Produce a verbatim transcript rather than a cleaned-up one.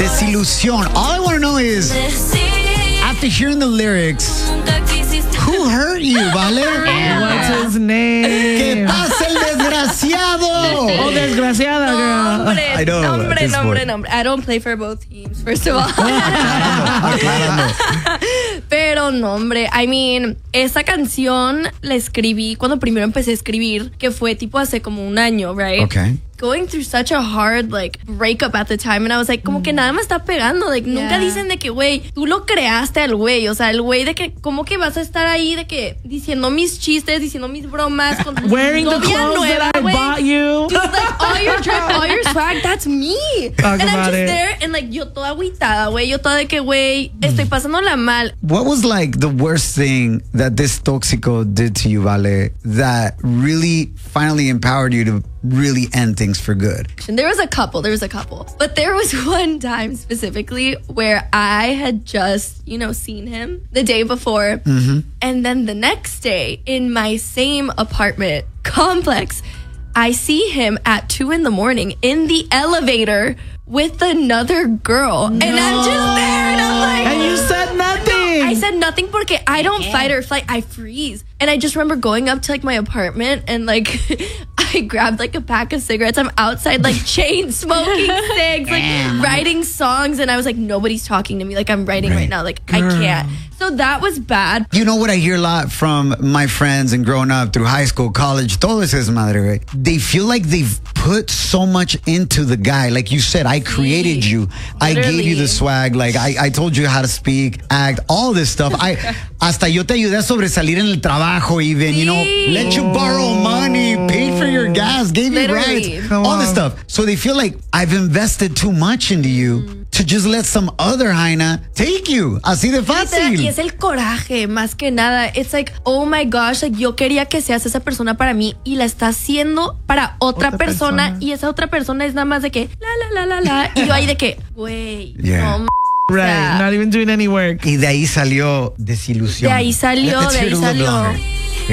Desilusión. All I want to know is, after hearing the lyrics, who hurt you, Vale? What's his name? ¿Qué pasa el desgraciado? Oh, desgraciada, girl. Nombre, I know, nombre, this nombre, boy. nombre. I don't play for both teams, first of all. Aclarando. Pero nombre, I mean, esa canción la escribí cuando primero empecé a escribir, que fue tipo hace como un año, right? Okay. Going through such a hard, like, breakup at the time. And I was like, como que nada me está pegando. Like, Yeah. nunca dicen de que, güey, tú lo creaste al güey. O sea, el güey de que, ¿cómo que vas a estar ahí de que diciendo mis chistes, diciendo mis bromas con tu Wearing the novia clothes nueva, that I güey? bought you. Dude, like, all your drip, all your swag, that's me. Talk and I'm about just it. there, and like, yo toda agüitada, güey. Yo toda de que, güey, estoy pasándola mal. What was like the worst thing that this Toxico did to you, Vale, that really finally empowered you to really end things for good? And there was a couple, there was a couple. But there was one time specifically where I had just, you know, seen him the day before. Mm-hmm. And then the next day in my same apartment complex, I see him at two in the morning in the elevator with another girl. And I'm just there and I'm like... And you said nothing. I said nothing porque I don't fight or flight. I freeze. And I just remember going up to like my apartment and like I grabbed like a pack of cigarettes. I'm outside like chain smoking cigs, like writing songs. And I was like, nobody's talking to me. Like I'm writing right, Right. now. Like I can't. So that was bad. You know what I hear a lot from my friends and growing up through high school, college, todo ese desmadre, right? They feel like they've put so much into the guy. Like you said, I created you. I gave you the Literally. swag. Like I, I told you how to speak, act, all this stuff. I hasta yo te ayudé a sobresalir en el trabajo even, you know, Sí. let you borrow money, paid for your gas, gave you Literally. rides, Come all this on. stuff. So they feel like I've invested too much into you to just let some other Jaina take you. Así de Literal, y fácil. es el coraje, más que nada. It's like, oh my gosh, like, yo quería que seas esa persona para mí y la está haciendo para otra, Otra persona, persona. y esa otra persona es nada más de que la, la, la, la, la. Y yo ahí de que, güey, Yeah. no m- Right. sea, Not even doing any work. Y de ahí salió desilusión. de ahí salió, Let's de hear ahí it a little bit salió. longer.